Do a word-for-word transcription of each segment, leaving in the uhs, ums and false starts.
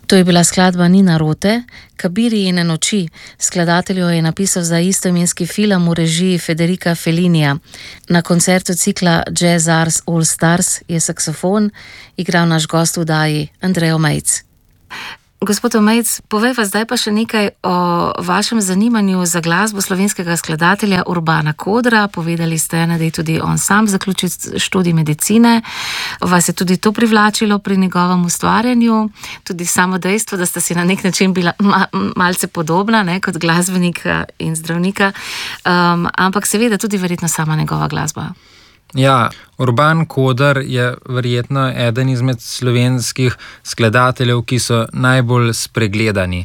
To je bila skladba Nina Rote, Kabirine noči. Skladatelj je napisal za istoimenski film v režiji Federica Fellinija. Na koncertu cikla Jazz Ars All Stars je saksofon igral naš gost v oddaji Andrej Omejc. Gospod Omejc, povejva zdaj pa še nekaj o vašem zanimanju za glasbo slovenskega skladatelja Urbana Kodra. Povedali ste, da je tudi on sam zaključil študij medicine. Vas je tudi to privlačilo pri njegovem ustvarjanju? Tudi samo dejstvo, da sta si na nek način bila ma, malce podobna, ne, kot glasbenika in zdravnika, um, ampak seveda tudi verjetno sama njegova glasba. Ja, Urban Koder je verjetno eden izmed slovenskih skladateljev, ki so najbolj spregledani.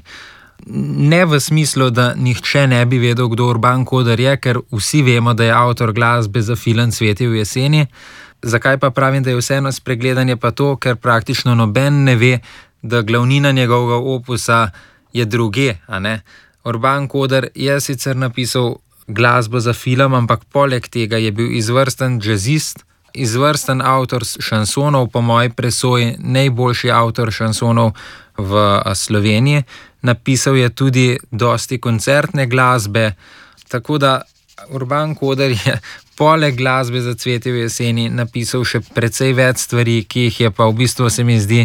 Ne v smislu, da nihče ne bi vedel, kdo Urban Koder je, ker vsi vemo, da je avtor glasbe za film Cvetje v jeseni. Zakaj pa pravim, da je vseeno spregledanje, pa to, ker praktično noben ne ve, da glavnina njegovega opusa je druge, a ne? Urban Koder je sicer napisal glasbo za film, ampak poleg tega je bil izvrsten džazist, izvrsten avtor šansonov, po moji presoji najboljši avtor šansonov v Sloveniji. Napisal je tudi dosti koncertne glasbe, tako da Urban Koder je poleg glasbe za Cvetje v jeseni napisal še precej več stvari, ki jih je pa v bistvu, se mi zdi,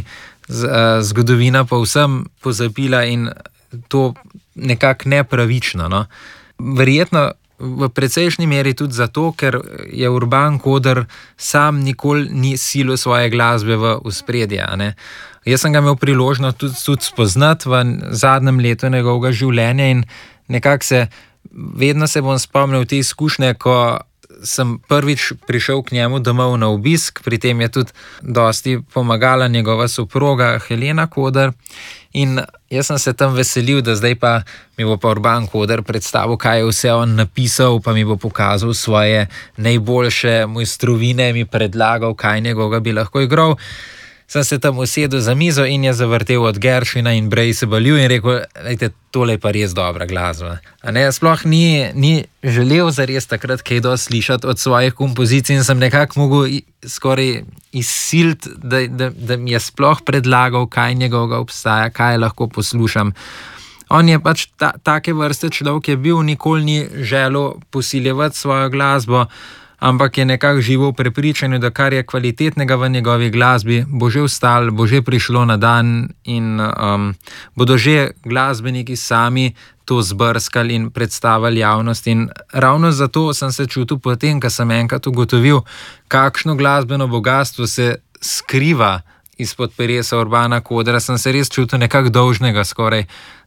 zgodovina povsem pozabila in to nekako nepravično, no. Verjetno v precejšnji meri tudi zato, ker je Urban Koder sam nikoli ni silil svoje glasbe v ospredje, a ne. Jaz sem ga imel priložnost tudi, tudi spoznati v zadnjem letu njegovega življenja in nekako se, vedno se bom spomnil te izkušnje, ko sem prvič prišel k njemu domov na obisk, pri tem je tudi dosti pomagala njegova soproga Helena Koder in jaz sem se tam veselil, da zdaj pa mi bo pa Urban Koder predstavil, kaj je vse on napisal, pa mi bo pokazal svoje najboljše mojstrovine, mi predlagal, kaj njegovega bi lahko igral. Sem se tam usedel za mizo in je zavrtel od Gershwina in Brace Balju in rekel, lejte, tole je pa res dobra glasba. A ne, sploh ni, ni želel zares takrat kaj dosti slišati od svojih kompozicij in sem nekako mogel skoraj izsiliti, da, da, da mi je sploh predlagal, kaj njegovega obstaja, kaj lahko poslušam. On je pač ta, take vrste človek je bil, nikoli ni želel posiljevati svojo glasbo, ampak je nekako živel v prepričanju, da kar je kvalitetnega v njegovi glasbi, bo že ostalo, bo že prišlo na dan in um, bodo že glasbeniki sami to zbrskali in predstavili javnost. In ravno zato sem se čutil potem, ko sem enkrat ugotovil, kakšno glasbeno bogastvo se skriva izpod peresa Urbana Kodra, sem se res čutil nekako dolžnega skoraj,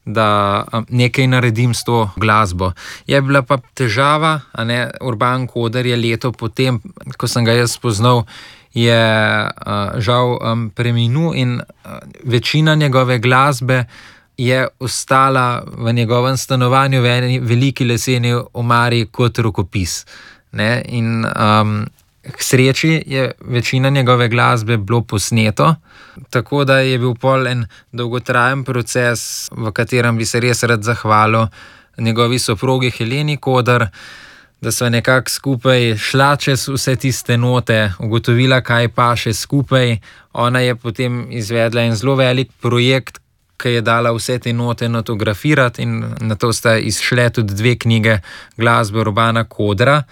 da nekaj naredim s to glasbo. Je bila pa težava, a ne, Urban Koder je leto potem, ko sem ga jaz spoznal, je uh, žal um, preminul in uh, večina njegove glasbe je ostala v njegovem stanovanju v eni veliki leseni omari kot rokopis. Ne? In um, k sreči je večina njegove glasbe bilo posneto, tako da je bil pol en dolgotrajen proces, v katerem bi se res rad zahvalil njegovi soprogi Heleni Koder, da sva nekako skupaj šla čez vse tiste note, ugotovila, kaj pa še skupaj. Ona je potem izvedla en zelo velik projekt, ki je dala vse te note notografirati in na to sta izšle tudi dve knjige glasbe Urbana Kodra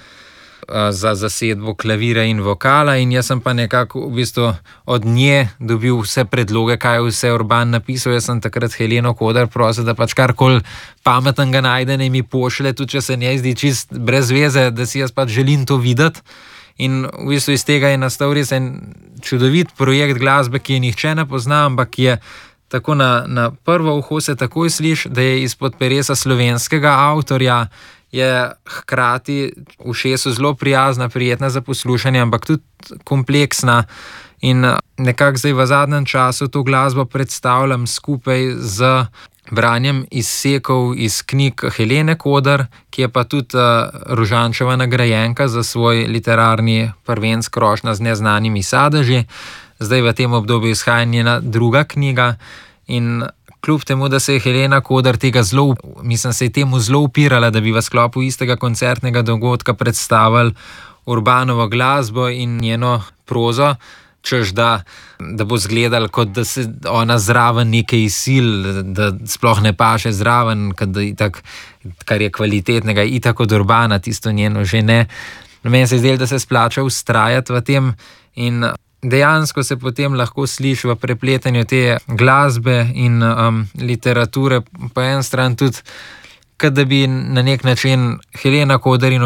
za zasedbo klavira in vokala in jaz sem pa nekako v bistvu od nje dobil vse predloge, kaj vse Urban napisal. Jaz sem takrat Heleno Koder prosil, da pač karkoli pametnega najde, ne mi pošle, tudi če se njej zdi čist brez veze, da si jaz pač želim to videti. In v bistvu iz tega je nastal res en čudovit projekt glasbe, ki je nihče ne pozna, ampak je tako na, na prvo uho se takoj sliši, da je izpod peresa slovenskega avtorja, je hkrati ušesu zelo prijazna, prijetna za poslušanje, ampak tudi kompleksna in nekako zdaj v zadnjem času to glasbo predstavljam skupaj z branjem izsekov iz knjig Helene Koder, ki je pa tudi uh, Rožančeva nagrajenka za svoj literarni prvenec Krošnja z neznanimi sadeži. Zdaj v tem obdobju izhaja njena druga knjiga in kljub temu, da se je Helena Koder tega zelo, mislim, se je temu zelo upirala, da bi v sklopu istega koncertnega dogodka predstavili Urbanovo glasbo in njeno prozo, češ da, da bo zgledal, kot da se ona zraven nekaj sil, da sploh ne paše zraven, itak, kar je kvalitetnega, itak od Urbana, tisto njeno že ne. Meni se je zdelo, da se splača vztrajati v tem in dejansko se potem lahko sliši v prepletanju te glasbe in um, literature, po en stran tudi, kot da bi na nek način Helena Kodar in